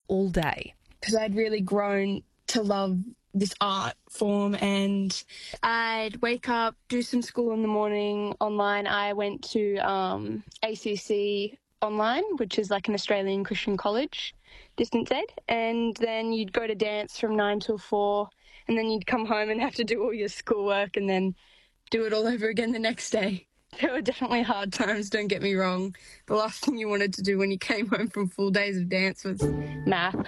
all day. Because I'd really grown to love this art form, and I'd wake up, do some school in the morning online. I went to ACC online, which is like an Australian Christian college, distance ed, and then you'd go to dance from 9 till 4, and then you'd come home and have to do all your schoolwork and then do it all over again the next day. There were definitely hard times, don't get me wrong. The last thing you wanted to do when you came home from full days of dance was math.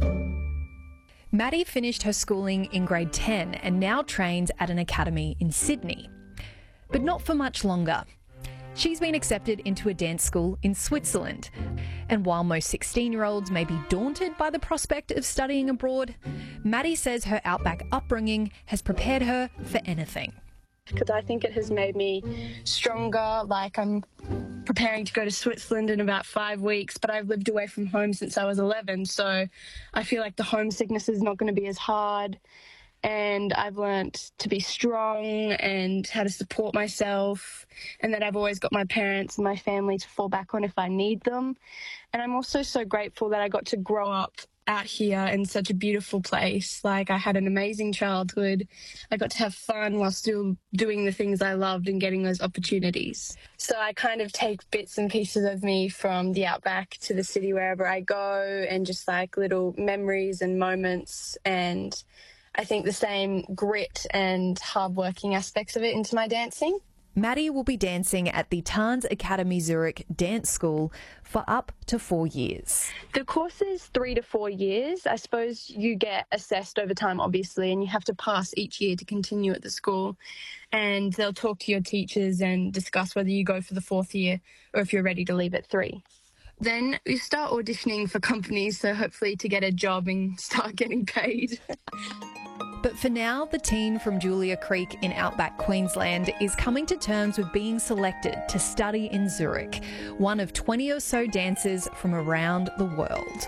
Maddie finished her schooling in grade 10 and now trains at an academy in Sydney. But not for much longer. She's been accepted into a dance school in Switzerland. And while most 16-year-olds may be daunted by the prospect of studying abroad, Maddie says her outback upbringing has prepared her for anything. Because I think it has made me stronger. Like, I'm preparing to go to Switzerland in about 5 weeks, but I've lived away from home since I was 11, so I feel like the homesickness is not going to be as hard, and I've learnt to be strong and how to support myself, and that I've always got my parents and my family to fall back on if I need them. And I'm also so grateful that I got to grow up out here in such a beautiful place. Like, I had an amazing childhood. I got to have fun while still doing the things I loved and getting those opportunities. So I kind of take bits and pieces of me from the outback to the city wherever I go, and just like little memories and moments, and I think the same grit and hardworking aspects of it into my dancing. Maddie will be dancing at the Tanz Academy Zurich Dance School for up to 4 years. The course is 3 to 4 years. I suppose you get assessed over time, obviously, and you have to pass each year to continue at the school. And they'll talk to your teachers and discuss whether you go for the 4th year or if you're ready to leave at 3. Then you start auditioning for companies, so hopefully to get a job and start getting paid. But for now, the teen from Julia Creek in outback Queensland is coming to terms with being selected to study in Zurich, one of 20 or so dancers from around the world.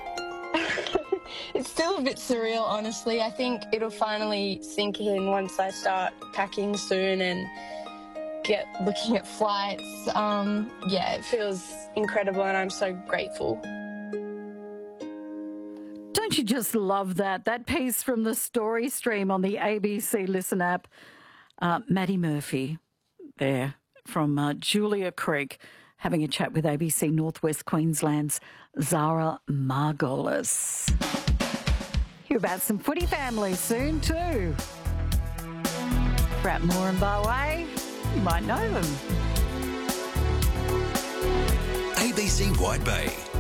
It's still a bit surreal, honestly. I think it'll finally sink in once I start packing soon and get looking at flights. Yeah, it feels incredible, and I'm so grateful. Don't you just love that? That piece from the story stream on the ABC Listen app. Maddie Murphy there from Julia Creek having a chat with ABC Northwest Queensland's Zara Margolis. Hear about some footy families soon too. Bratmore and Barway, you might know them. ABC White Bay.